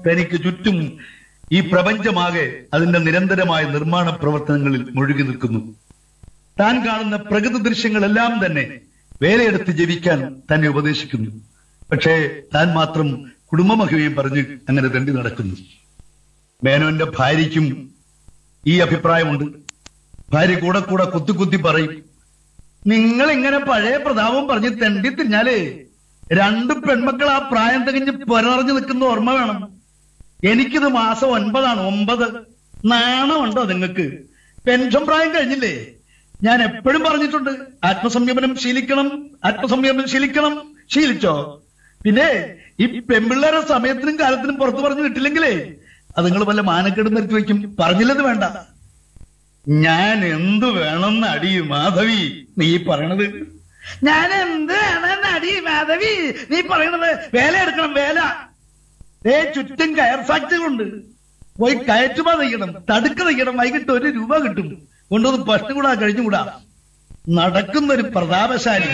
തനിക്ക് ചുറ്റും ഈ പ്രപഞ്ചമാകെ അതിന്റെ നിരന്തരമായ നിർമ്മാണ പ്രവർത്തനങ്ങളിൽ മുഴുകി നിൽക്കുന്നു. താൻ കാണുന്ന പ്രകൃതി ദൃശ്യങ്ങളെല്ലാം തന്നെ വേലയെടുത്ത് ജീവിക്കാൻ തന്നെ ഉപദേശിക്കുന്നു. പക്ഷേ താൻ മാത്രം കുടുംബമഹിമയും പറഞ്ഞ് അങ്ങനെ തണ്ടി നടക്കുന്നു. മേനോന്റെ ഭാര്യയ്ക്കും ഈ അഭിപ്രായമുണ്ട്. ഭാര്യ കൂടെ കൂടെ കുത്തി പറയും, നിങ്ങൾ ഇങ്ങനെ പഴയ പ്രതാപം പറഞ്ഞ് തെണ്ടി തിരിഞ്ഞാലേ 2 പെൺമക്കൾ ആ പ്രായം തികഞ്ഞ് പുററിഞ്ഞു നിൽക്കുന്ന ഓർമ്മ വേണം. എനിക്കിത് മാസം 9. നാണമുണ്ടോ നിങ്ങൾക്ക്? പെൻഷൻ പ്രായം കഴിഞ്ഞില്ലേ? ഞാൻ എപ്പോഴും പറഞ്ഞിട്ടുണ്ട്, ആത്മസംയമനം ശീലിക്കണം. ശീലിച്ചോ? പിന്നെ ഈ പെൺപിള്ളേരെ സമയത്തിനും കാലത്തിനും പുറത്തു പറഞ്ഞു കിട്ടില്ലെങ്കിലേ അത് നിങ്ങൾ വല്ല മാനക്കേടും നിർത്തി വയ്ക്കും. പറഞ്ഞില്ലെന്ന് വേണ്ട. ഞാൻ എന്തു വേണമെന്ന് അടി മാധവി നീ പറയണത്? ഞാൻ എന്ത് വേണമെന്ന് അടി മാധവി നീ പറയണത്? വേല എടുക്കണം, വേല. ചുറ്റും കയർ ഫാക്ടറികളുണ്ട്. പോയി കയറ്റുമ നെയ്യണം, തടുക്ക നെയ്യണം. വൈകിട്ട് 1 രൂപ കിട്ടും. കൊണ്ടുവന്ന് ഭക്ഷണം കൂടാ കഴിഞ്ഞുകൂടാ. നടക്കുന്നൊരു പ്രതാപശാലി.